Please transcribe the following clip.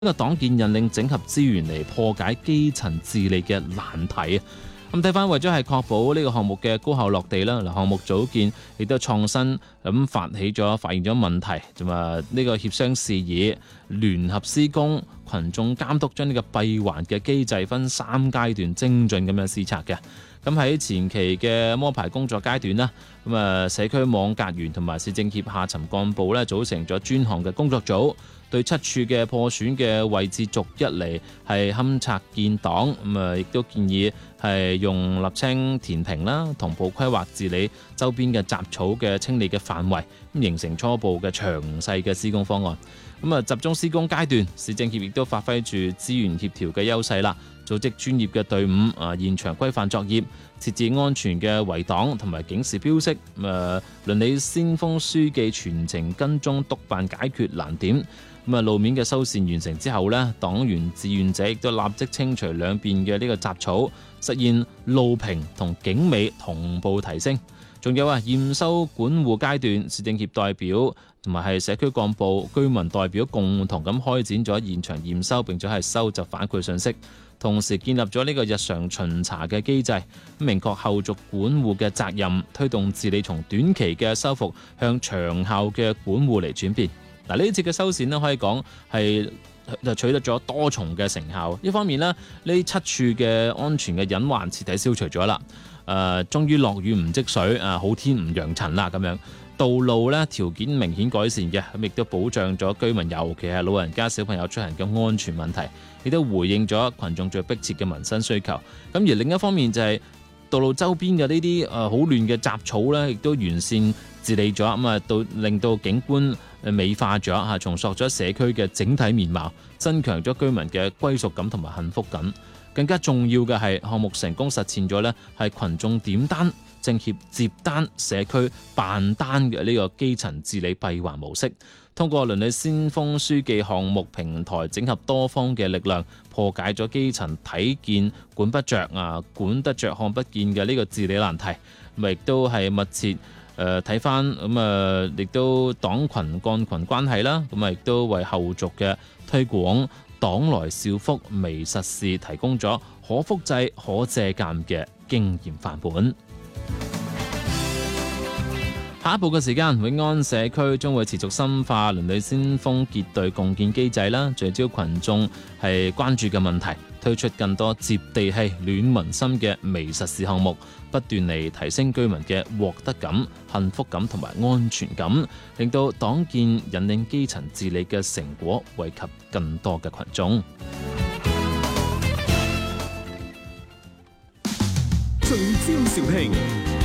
個黨建引領整合資源嚟破解基層治理嘅難題。咁睇翻，為咗係確保呢個項目嘅高效落地啦，項目組建亦都創新咁發現咗問題，同埋呢個協商事宜、聯合施工、群眾監督，將呢個閉環嘅機制分3階段精進咁樣施策嘅。咁喺前期嘅摸排工作階段啦，社區網格員同埋市政協下層幹部咧組成咗專項嘅工作組，對7處嘅破損嘅位置逐一嚟係勘測建檔，亦都建議係用瀝青填平啦，同步規劃治理周邊嘅雜草嘅清理嘅範圍，咁形成初步嘅詳細嘅施工方案。集中施工階段，市政協亦都發揮住資源協調嘅優勢啦，組織專業嘅隊伍，現場規範作業，設置安全嘅圍擋同埋警示標識，鄰里先鋒書記全程跟蹤督辦解決難點。路面嘅修繕完成之後呢，黨員志願者亦都立即清除兩邊嘅呢個雜草，實現路平同景美同步提升。仲有驗收管護階段，市政協代表同埋係社區幹部、居民代表共同咁開展咗現場驗收，並且係收集反饋信息，同時建立咗呢個日常巡查嘅機制，明確後續管護嘅責任，推動治理從短期嘅修復向長效嘅管護嚟轉變。呢次嘅修繕可以講係取得咗多重嘅成效。一方面呢7處嘅安全嘅隱患徹底消除咗啦。終於落雨唔積水，好天唔揚塵啦咁樣。道路呢條件明顯改善嘅，亦都保障咗居民，尤其係老人家、小朋友出行嘅安全問題，亦都回應咗群眾最迫切嘅民生需求。咁而另一方面就係道路周邊嘅呢啲好亂嘅雜草呢，亦都完善治理咗，令到景觀美化咗，重塑咗社區嘅整體面貌，增強咗居民嘅歸屬感同埋幸福感。更加重要嘅係項目成功實踐咗呢係群眾點單、政協接單、社區辦單嘅呢個基層治理閉環模式。通過鄰里先鋒書記項目平台，整合多方嘅力量，破解咗基層睇見管不着、管得着看不見嘅呢個治理難題。亦都係密切睇翻亦都黨群幹群關係啦。亦都為後續嘅推廣黨來兆福微實事提供咗可複製、可借鑑嘅經驗範本。下一步嘅時間，永安社區將會持續深化鄰里先鋒結隊共建機制啦，聚焦群眾係關注嘅問題，推出更多接地氣、暖民心嘅微實事項目，不斷嚟提升居民嘅獲得感、幸福感同埋安全感，令到黨建引領基層治理嘅成果惠及更多嘅群眾。 聚焦肇慶